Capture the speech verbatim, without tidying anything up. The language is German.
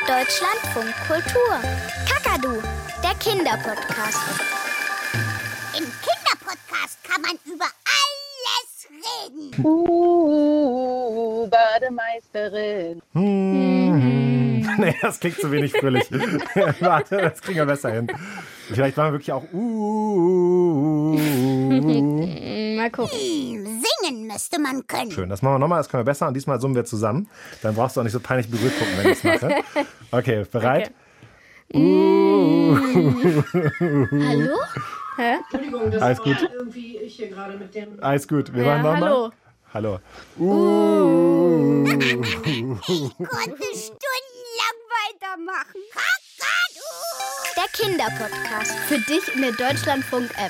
Deutschlandfunk Kultur. Kakadu, der Kinderpodcast. Im Kinderpodcast kann man über alles reden. Uh, Bademeisterin. Hm. Nee, das klingt zu wenig fröhlich. Warte, das kriegen wir besser hin. Vielleicht machen wir wirklich auch uh. Mal gucken. Hm, singen müsste man können. Schön, das machen wir nochmal, das können wir besser. Und diesmal summen wir zusammen. Dann brauchst du auch nicht so peinlich berührt gucken, wenn ich es mache. Okay, bereit? Okay. Uh. Hallo? Hä? Entschuldigung, das Alles war gut. irgendwie ich hier gerade mit dem... Alles gut, wir Ja, machen nochmal. hallo. Hallo. Uh. Ich konnte stundenlang weitermachen. Kakadu! Der Kinderpodcast. Für dich in der Deutschlandfunk-App.